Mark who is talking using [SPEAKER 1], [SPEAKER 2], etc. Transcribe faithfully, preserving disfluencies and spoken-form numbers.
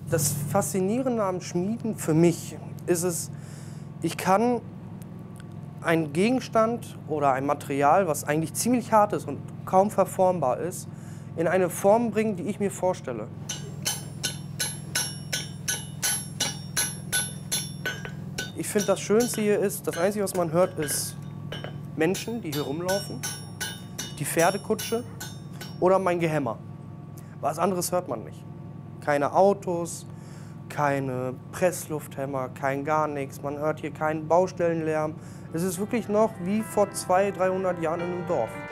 [SPEAKER 1] Das Faszinierende am Schmieden für mich ist es, ich kann einen Gegenstand oder ein Material, was eigentlich ziemlich hart ist und kaum verformbar ist, in eine Form bringen, die ich mir vorstelle. Ich finde, das Schönste hier ist, das Einzige, was man hört, ist Menschen, die hier rumlaufen, die Pferdekutsche oder mein Gehämmer. Was anderes hört man nicht. Keine Autos, keine Presslufthämmer, kein gar nichts. Man hört hier keinen Baustellenlärm. Es ist wirklich noch wie vor zweihundert, dreihundert Jahren in einem Dorf.